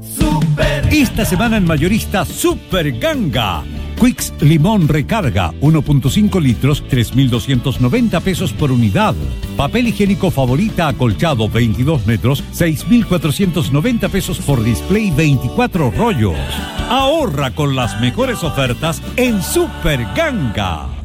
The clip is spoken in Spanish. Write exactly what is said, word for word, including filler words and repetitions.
Super. Esta semana en mayorista Super Ganga. Quicks Limón Recarga, uno punto cinco litros, tres mil doscientos noventa pesos por unidad. Papel higiénico Favorita acolchado, veintidós metros, seis mil cuatrocientos noventa pesos por display, veinticuatro rollos. Ahorra con las mejores ofertas en Super Ganga.